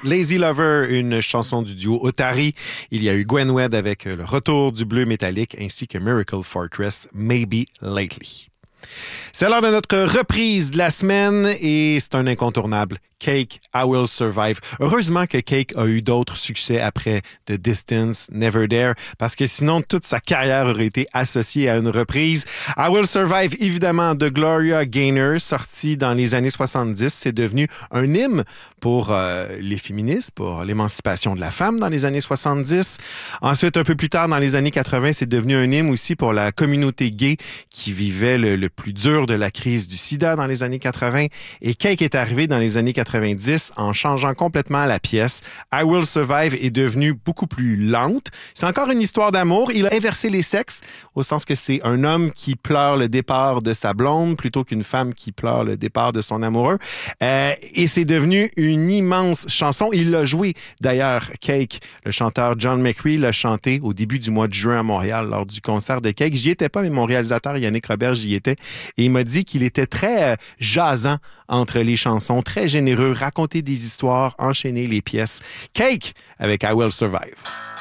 Lazy Lover, une chanson du duo Otari. Il y a eu Gwen Wed avec le retour du bleu métallique ainsi que Miracle Fortress, Maybe Lately. C'est l'heure de notre reprise de la semaine et c'est un incontournable. Cake, I Will Survive. Heureusement que Cake a eu d'autres succès après The Distance, Never There, parce que sinon toute sa carrière aurait été associée à une reprise. I Will Survive, évidemment, de Gloria Gaynor, sorti dans les années 70. C'est devenu un hymne pour les féministes, pour l'émancipation de la femme dans les années 70. Ensuite, un peu plus tard, dans les années 80, c'est devenu un hymne aussi pour la communauté gay qui vivait le plus dur de la crise du sida dans les années 80. Et Cake est arrivé dans les années 90 en changeant complètement la pièce. I Will Survive est devenue beaucoup plus lente. C'est encore une histoire d'amour. Il a inversé les sexes, au sens que c'est un homme qui pleure le départ de sa blonde plutôt qu'une femme qui pleure le départ de son amoureux. Et c'est devenu une immense chanson. Il l'a joué, d'ailleurs, Cake. Le chanteur John McCree l'a chanté au début du mois de juin à Montréal lors du concert de Cake. J'y étais pas, mais mon réalisateur Yannick Robert, j'y était. Et il m'a dit qu'il était très jasant entre les chansons, très généreux, raconter des histoires, enchaîner les pièces. Cake avec I Will Survive.